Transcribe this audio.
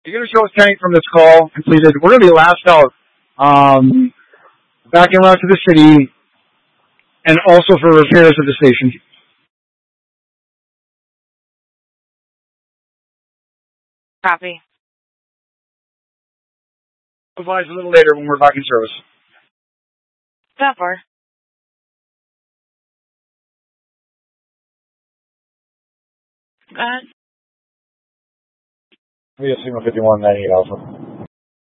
You're going to show us tank from this call completed. We're going to be last out, back en route to the city, and also for repairs at the station. Copy. Advise a little later when we're back in service. 10-4. Go ahead. We have signal 5198 Alpha.